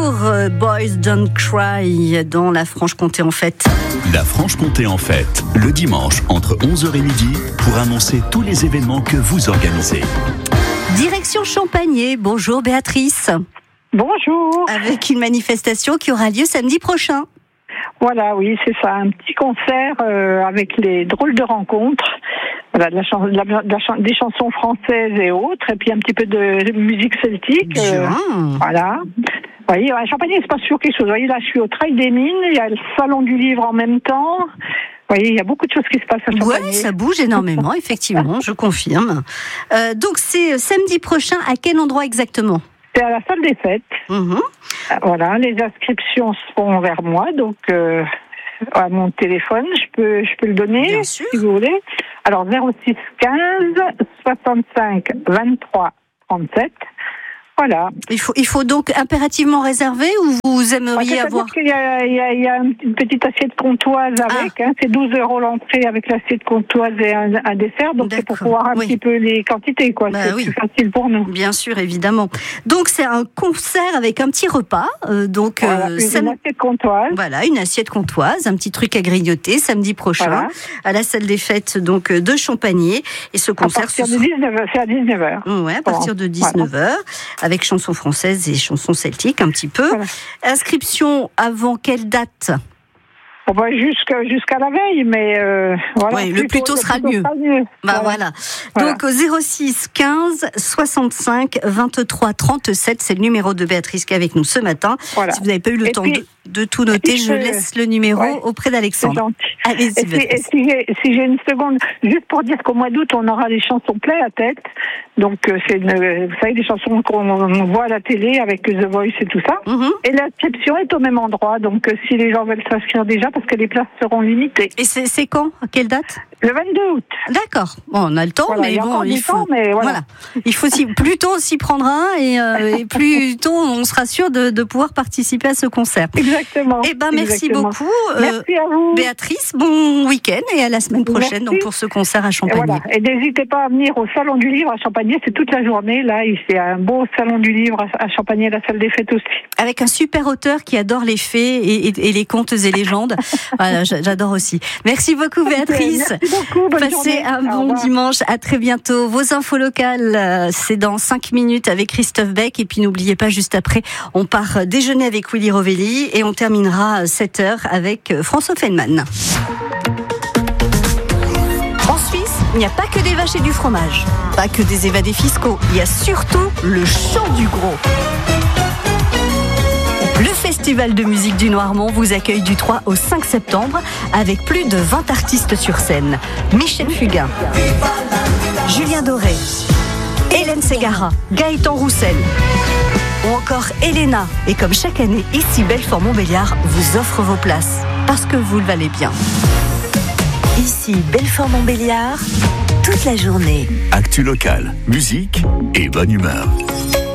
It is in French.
Boys Don't Cry dans la Franche-Comté en fête. La Franche-Comté en fête, le dimanche entre 11h et midi pour annoncer tous les événements que vous organisez. Direction Champagné. Bonjour Béatrice. Bonjour. Avec une manifestation qui aura lieu samedi prochain. Voilà, oui, c'est ça. Un petit concert avec les drôles de rencontres. Voilà, des chansons françaises et autres. Et puis un petit peu de musique celtique. Voilà. Vous voyez, à Champagné, il se passe toujours quelque chose. Vous voyez, là, je suis au Trail des Mines. Il y a le Salon du Livre en même temps. Vous voyez, il y a beaucoup de choses qui se passent à Champagné. Oui, ça bouge énormément, effectivement, je confirme. Donc, c'est samedi prochain. À quel endroit exactement ? C'est à la salle des fêtes. Voilà, les inscriptions se font vers moi, donc à mon téléphone, je peux le donner. Bien sûr. Si vous voulez. Alors 06 15 65 23 37. Voilà. Il faut donc impérativement réserver ou vous aimeriez avoir... Il y a une petite assiette comptoise avec. Hein, c'est 12 € l'entrée avec l'assiette comptoise et un dessert. Donc c'est pour pouvoir un petit peu les quantités, quoi. C'est plus facile pour nous. Bien sûr, évidemment. Donc c'est un concert avec un petit repas. Donc voilà, une assiette comptoise. Voilà, une assiette comptoise, un petit truc à grignoter samedi prochain à la salle des fêtes donc de Champagné. Et ce concert c'est à 19h. Ouais, à partir de 19h. Avec chansons françaises et chansons celtiques un petit peu. Voilà. Inscription avant quelle date ? Jusqu'à la veille, mais voilà. Oui, le plus tôt sera le mieux. Voilà. Donc au 06 15 65 23 37, c'est le numéro de Béatrice qui est avec nous ce matin. Voilà. Si vous n'avez pas eu le temps de tout noter, je laisse le numéro auprès d'Alexandre. Allez-y. Et si j'ai une seconde, juste pour dire qu'au mois d'août, on aura des chansons pleines à tête. Donc c'est vous savez, des chansons qu'on voit à la télé avec The Voice et tout ça. Et l'inscription est au même endroit. Donc si les gens veulent s'inscrire déjà, parce que les places seront limitées. Et c'est quand ? À quelle date ? Le 22 août. D'accord. Bon, on a le temps, mais bon, il faut. Voilà. Il faut plus tôt s'y prendre un et plus tôt on sera sûr de pouvoir participer à ce concert. Exactement. Eh ben, merci beaucoup. Merci à vous. Béatrice, bon week-end et à la semaine prochaine donc, pour ce concert à Champagné. Et n'hésitez pas à venir au Salon du Livre à Champagné, c'est toute la journée. Là, c'est un beau Salon du Livre à Champagné, la salle des fêtes aussi. Avec un super auteur qui adore les fées et les contes et légendes. Voilà, j'adore aussi. Merci beaucoup Béatrice. Merci beaucoup, bonne Passez journée. un bon dimanche, à très bientôt. Vos infos locales, c'est dans 5 minutes avec Christophe Beck. Et puis n'oubliez pas, juste après, on part déjeuner avec Willy Rovelli et on terminera 7h avec François Feldman. En Suisse, il n'y a pas que des vaches et du fromage, pas que des évadés fiscaux, il y a surtout le chant du gros. Le Festival de musique du Noirmont vous accueille du 3 au 5 septembre avec plus de 20 artistes sur scène. Michel Fugain, Julien Doré, Hélène Ségara, Gaëtan Roussel ou encore Elena. Et comme chaque année, ici Belfort-Montbéliard vous offre vos places parce que vous le valez bien. Ici Belfort-Montbéliard, toute la journée. Actu local, musique et bonne humeur.